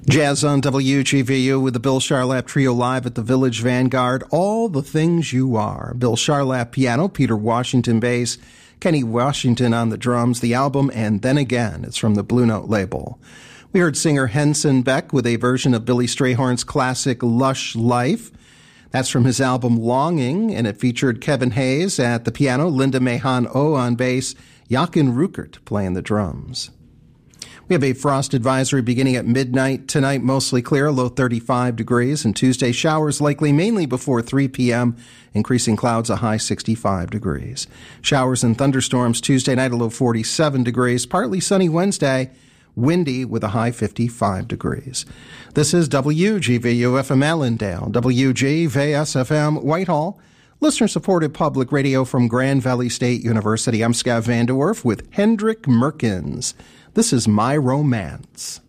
Jazz on WGVU with the Bill Charlap Trio live at the Village Vanguard. All the things you are. Bill Charlap piano, Peter Washington bass, Kenny Washington on the drums. The album, And Then Again, it's from the Blue Note label. We heard singer Henson Beck with a version of Billy Strayhorn's classic Lush Life. That's from his album Longing, and it featured Kevin Hayes at the piano, Linda Mahan O on bass, Jochen Ruckert playing the drums. We have a frost advisory beginning at midnight tonight, mostly clear, low 35 degrees, and Tuesday showers likely mainly before 3 p.m., increasing clouds a high 65 degrees. Showers and thunderstorms Tuesday night, a low 47 degrees, partly sunny Wednesday, windy with a high 55 degrees. This is WGVU-FM Allendale, WGVS-FM Whitehall, listener-supported public radio from Grand Valley State University. I'm Scott Vanderwerf with Hendrik Merkens. This is My Romance.